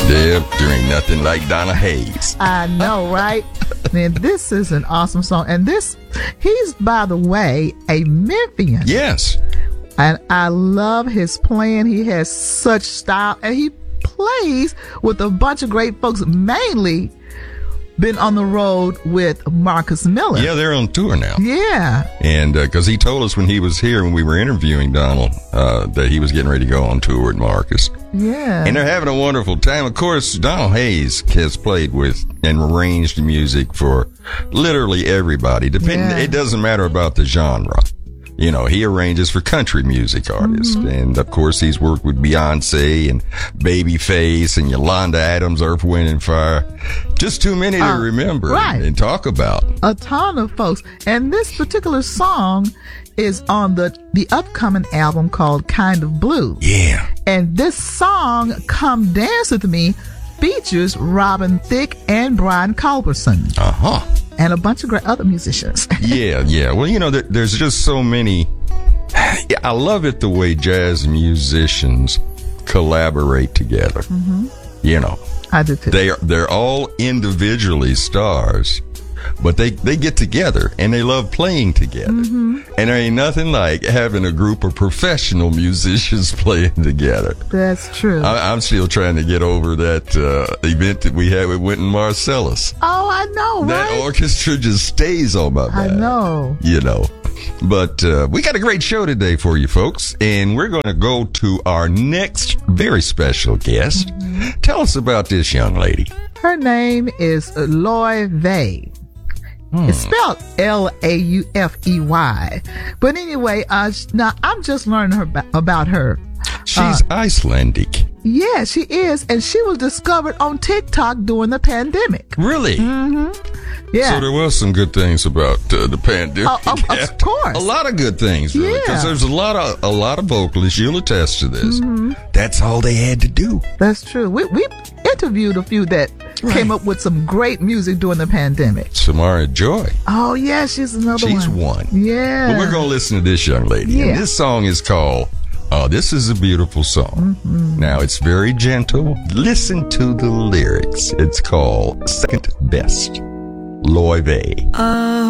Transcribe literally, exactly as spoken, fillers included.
Deb, there ain't nothing like Donna Hayes. I know, right? Man, this is an awesome song. And this, he's, by the way, a Memphian. Yes. And I love his playing. He has such style. And he plays with a bunch of great folks, mainly been on the road with Marcus Miller. Yeah, they're on tour now. Yeah. And because uh, he told us when he was here, when we were interviewing Donald, uh, that he was getting ready to go on tour with Marcus. Yeah. And they're having a wonderful time. Of course, Donald Hayes has played with and arranged music for literally everybody. Depending, Yeah. It doesn't matter about the genre. You know, he arranges for country music artists. Mm-hmm. And, of course, he's worked with Beyonce and Babyface and Yolanda Adams, Earth, Wind and Fire. Just too many to uh, remember right. and talk about. A ton of folks. And this particular song is on the, the upcoming album called Kind of Blue. Yeah. And this song, Come Dance With Me, features Robin Thicke and Brian Culberson. Uh-huh. And a bunch of great other musicians. yeah, yeah. Well, you know, there, there's just so many. I love it the way jazz musicians collaborate together. Mm-hmm. You know, I do too. They are, they're all individually stars, but they, they get together and they love playing together. Mm-hmm. And there ain't nothing like having a group of professional musicians playing together. That's true. I, I'm still trying to get over that uh, event that we had with Wynton Marsalis. Oh, I know, right? That orchestra just stays on my mind. I know. You know. But uh, we got a great show today for you folks, and we're going to go to our next very special guest. Mm-hmm. Tell us about this young lady. Her name is Loy Vey. Hmm. It's spelled L A U F E Y. But anyway, uh, now I'm just learning her about her. She's uh, Icelandic. Yeah, she is. And she was discovered on TikTok during the pandemic. Really? Mm-hmm. Yeah. So there was some good things about uh, the pandemic. Oh, of, of course. A lot of good things, really. Because yeah. there's a lot of a lot of vocalists. You'll attest to this. Mm-hmm. That's all they had to do. That's true. We we interviewed a few that right. came up with some great music during the pandemic. Samara Joy. Oh, yeah, she's another she's one. She's one. Yeah. But we're going to listen to this young lady. Yeah. And this song is called Oh, This Is a Beautiful Song. Mm-hmm. Now, it's very gentle. Listen to the lyrics. It's called Second Best. Loy Vey. Uh